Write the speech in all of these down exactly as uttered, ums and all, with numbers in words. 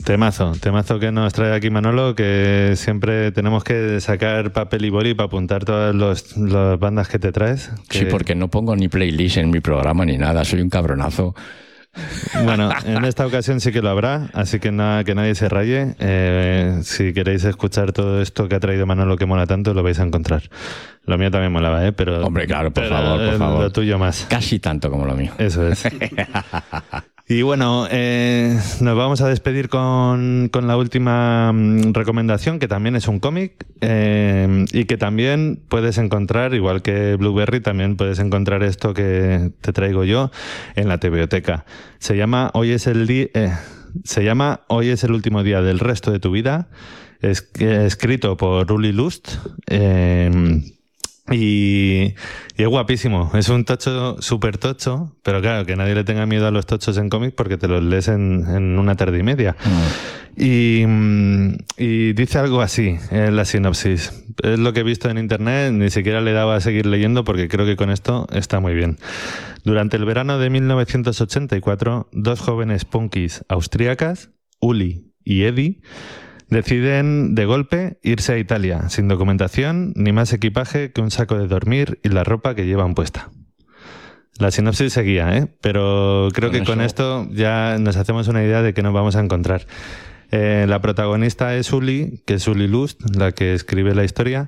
Temazo, temazo que nos trae aquí Manolo, que siempre tenemos que sacar papel y boli para apuntar todas los, las bandas que te traes. Que... Sí, porque no pongo ni playlist en mi programa ni nada, soy un cabronazo. Bueno, en esta ocasión sí que lo habrá, así que nada, que nadie se raye. Eh, si queréis escuchar todo esto que ha traído Manolo que mola tanto, lo vais a encontrar. Lo mío también molaba, ¿eh? Pero, Hombre, claro, por pero favor, por favor. Lo tuyo más. Casi tanto como lo mío. Eso es. Y bueno, eh, nos vamos a despedir con, con la última mm, recomendación, que también es un cómic eh, y que también puedes encontrar, igual que Blueberry, también puedes encontrar esto que te traigo yo en la TVOteca. Se llama Hoy es el día, eh, se llama Hoy es el último día del resto de tu vida, es, eh, escrito por Uli Lust. Eh, Y, y es guapísimo, es un tocho súper tocho, pero claro, que nadie le tenga miedo a los tochos en cómics porque te los lees en, en una tarde y media. Mm. Y, y dice algo así en la sinopsis. Es lo que he visto en internet, ni siquiera le daba a seguir leyendo porque creo que con esto está muy bien. Durante el verano de mil novecientos ochenta y cuatro, dos jóvenes punkis austríacas, Uli y Eddie, deciden de golpe irse a Italia, sin documentación ni más equipaje que un saco de dormir y la ropa que llevan puesta. La sinopsis seguía, ¿eh? Pero creo con que eso... con esto ya nos hacemos una idea de qué nos vamos a encontrar. Eh, la protagonista es Uli, que es Uli Lust, la que escribe la historia,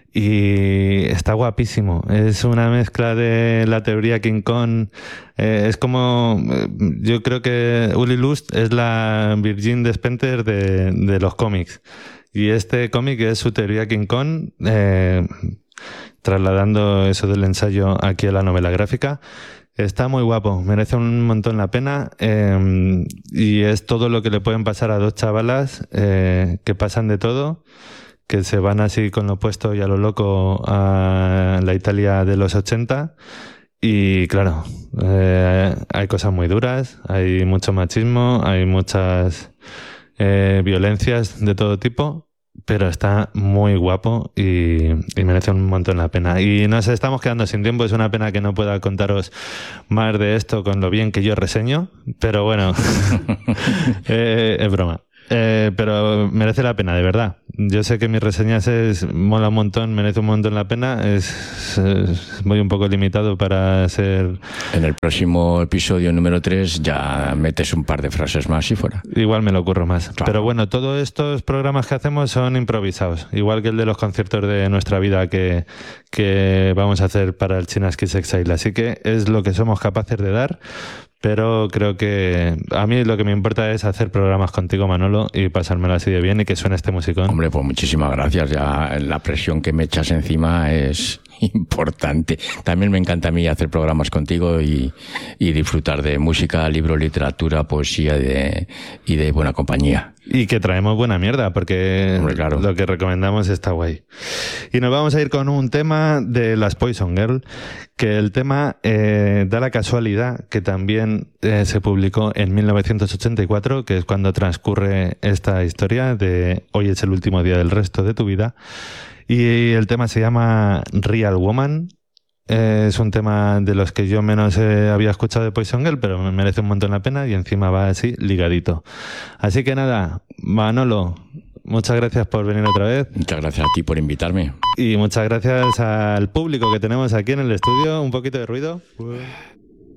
y está guapísimo. Es una mezcla de la teoría King Kong. Eh, es como... Yo creo que Uli Lust es la Virgin Despentes de, de los cómics. Y este cómic es su teoría King Kong, eh, trasladando eso del ensayo aquí a la novela gráfica. Está muy guapo, merece un montón la pena, eh, y es todo lo que le pueden pasar a dos chavalas eh, que pasan de todo, que se van así con lo opuesto y a lo loco a la Italia de los ochenta. Y claro, eh, hay cosas muy duras, hay mucho machismo, hay muchas eh, violencias de todo tipo, pero está muy guapo y, y merece un montón la pena. Y nos estamos quedando sin tiempo, es una pena que no pueda contaros más de esto con lo bien que yo reseño, pero bueno, eh, es broma. Eh, pero merece la pena, de verdad. Yo sé que mis reseñas es mola un montón, merece un montón la pena. Es, es voy un poco limitado para ser... En el próximo episodio número tres ya metes un par de frases más y fuera. Igual me lo ocurro más. Claro. Pero bueno, todos estos programas que hacemos son improvisados. Igual que el de los conciertos de nuestra vida que, que vamos a hacer para el Chinas Kids Exile. Así que es lo que somos capaces de dar. Pero creo que a mí lo que me importa es hacer programas contigo, Manolo, y pasármelo así de bien y que suene este musicón. Hombre, pues muchísimas gracias. Ya la presión que me echas encima es importante. También me encanta a mí hacer programas contigo y, y disfrutar de música, libro, literatura, poesía y de, y de buena compañía. Y que traemos buena mierda, porque Hombre, claro, lo que recomendamos está guay. Y nos vamos a ir con un tema de las Poison Girl, que el tema eh, da la casualidad que también eh, se publicó en mil novecientos ochenta y cuatro, que es cuando transcurre esta historia de Hoy es el último día del resto de tu vida. Y el tema se llama Real Woman. Eh, es un tema de los que yo menos eh, había escuchado de Poison Girl, pero me merece un montón la pena y encima va así ligadito. Así que nada, Manolo, muchas gracias por venir otra vez. Muchas gracias a ti por invitarme. Y muchas gracias al público que tenemos aquí en el estudio. Un poquito de ruido.